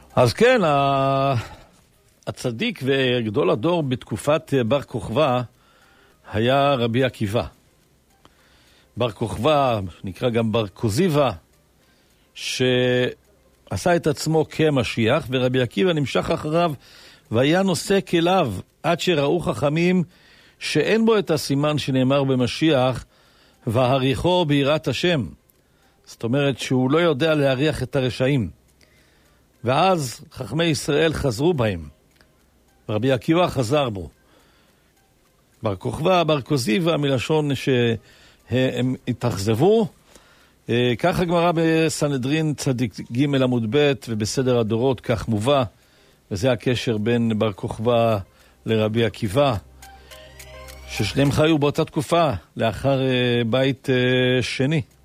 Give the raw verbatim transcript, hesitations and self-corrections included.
אז כן, הצדיק וגדול הדור בתקופת בר כוכבא היה רבי עקיבא. בר כוכבא, נקרא גם בר כוזיבא, שעשה את עצמו כמשיח, ורבי עקיבא נמשך אחריו, והיה נושא כליו, עד שראו חכמים שאין בו את הסימן שנאמר במשיח, והריחו ביראת השם. זאת אומרת שהוא לא יודע להריח את הרשעים. ואז חכמי ישראל חזרו בהם. רבי עקיבא חזר בו. בר כוכבא, בר כוזיבא, מלשון שהם התאכזבו. כך הגמרא בסנהדרין צדיק ג' עמוד ב' ובסדר הדורות כך מובא. וזה הקשר בין בר כוכבא לרבי עקיבא, ששניהם חיו באותה תקופה, לאחר בית שני.